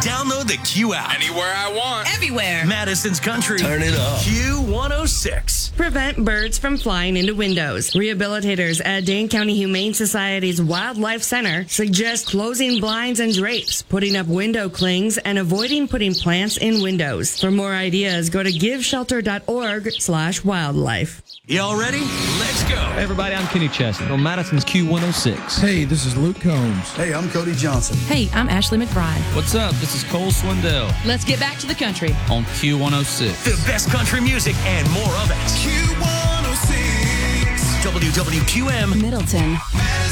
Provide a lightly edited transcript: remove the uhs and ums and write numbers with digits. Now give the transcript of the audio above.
Download the Q app. Anywhere I want. Everywhere. Madison's Country. Turn it up. Q106. Prevent birds from flying into windows. Rehabilitators at Dane County Humane Society's Wildlife Center suggest closing blinds and drapes, putting up window clings, and avoiding putting plants in windows. For more ideas, go to giveshelter.org/wildlife. Y'all ready? Let's go. Hey everybody, I'm Kenny Cheston on Madison's Q106. Hey, this is Luke Combs. Hey, I'm Cody Johnson. Hey, I'm Ashley McBride. What's up? This is Cole Swindell. Let's get back to the country on Q106. The best country music and more of it. Q106. WWQM Middleton.